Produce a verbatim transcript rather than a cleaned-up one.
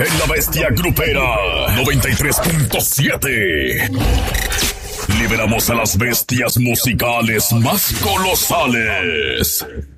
en La Bestia Grupera noventa y tres punto siete. Liberamos a las bestias musicales más colosales.